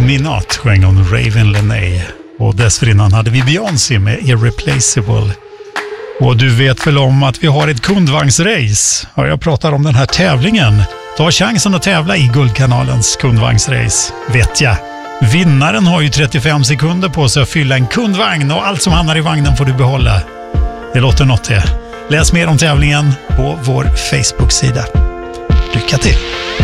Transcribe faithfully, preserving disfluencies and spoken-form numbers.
Me Not sjöng hon Raven Lenae. Och dessförinnan hade vi Beyoncé med Irreplaceable. Och du vet väl om att vi har ett kundvagnsrace? Ja, jag pratar om den här tävlingen. Ta chansen att tävla i Guldkanalens kundvagnsrace, vet jag. Vinnaren har ju trettiofem sekunder på sig att fylla en kundvagn och allt som hamnar i vagnen får du behålla. Det låter något det. Läs mer om tävlingen på vår Facebook-sida. Lycka till!